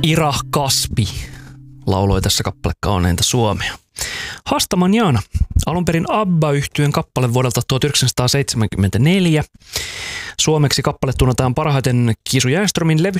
Ira Kaspi lauloi tässä kappale Kauneinta Suomea. Hasta Mañana, alun perin ABBA-yhtyeen kappale vuodelta 1974. Suomeksi kappale tunnetaan parhaiten Kisu Jänströmin